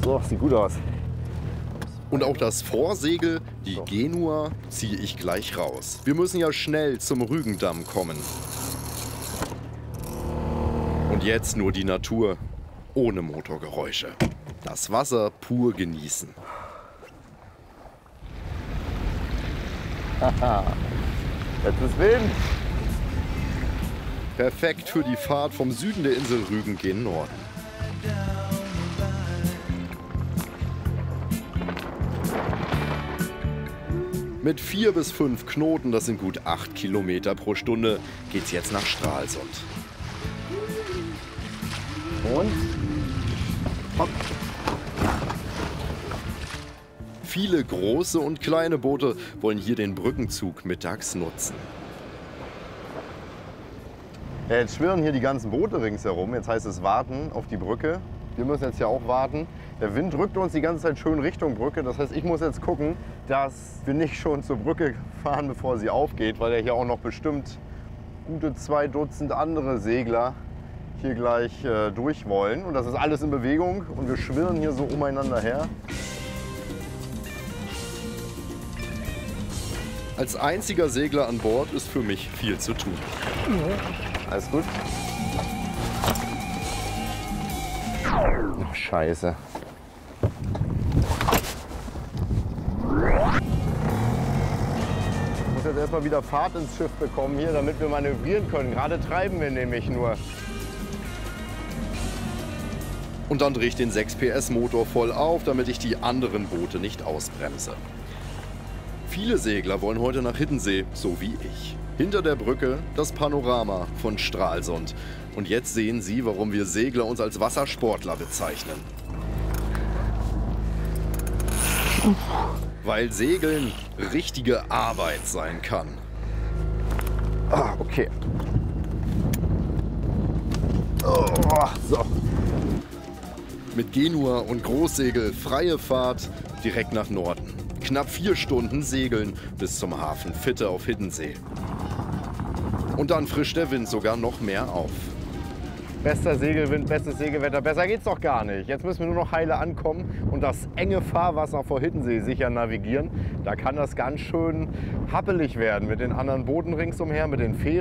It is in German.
So, sieht gut aus. Und auch das Vorsegel, die Genua, ziehe ich gleich raus. Wir müssen ja schnell zum Rügendamm kommen. Und jetzt nur die Natur, ohne Motorgeräusche. Das Wasser pur genießen. Haha, jetzt ist Wind. Perfekt für die Fahrt vom Süden der Insel Rügen gen Norden. Mit 4 bis 5 Knoten, das sind gut 8 Kilometer pro Stunde, geht's jetzt nach Stralsund. Und? Hopp. Viele große und kleine Boote wollen hier den Brückenzug mittags nutzen. Ja, jetzt schwirren hier die ganzen Boote ringsherum. Jetzt heißt es warten auf die Brücke. Wir müssen jetzt ja auch warten. Der Wind drückt uns die ganze Zeit schön Richtung Brücke. Das heißt, ich muss jetzt gucken, dass wir nicht schon zur Brücke fahren, bevor sie aufgeht, weil ja hier auch noch bestimmt gute 2 Dutzend andere Segler hier gleich durch wollen. Und das ist alles in Bewegung und wir schwirren hier so umeinander her. Als einziger Segler an Bord ist für mich viel zu tun. Alles gut? Ach, Scheiße. Ich muss jetzt erstmal wieder Fahrt ins Schiff bekommen hier, damit wir manövrieren können. Gerade treiben wir nämlich nur. Und dann drehe ich den 6 PS Motor voll auf, damit ich die anderen Boote nicht ausbremse. Viele Segler wollen heute nach Hiddensee, so wie ich. Hinter der Brücke das Panorama von Stralsund. Und jetzt sehen Sie, warum wir Segler uns als Wassersportler bezeichnen. Weil Segeln richtige Arbeit sein kann. Ah, okay. Oh, so. Mit Genua und Großsegel freie Fahrt direkt nach Norden. Knapp 4 Stunden segeln bis zum Hafen Fitte auf Hiddensee. Und dann frischt der Wind sogar noch mehr auf. Bester Segelwind, bestes Segelwetter, besser geht's doch gar nicht. Jetzt müssen wir nur noch heile ankommen und das enge Fahrwasser vor Hiddensee sicher navigieren. Da kann das ganz schön happelig werden mit den anderen Booten ringsumher, mit den Fähren.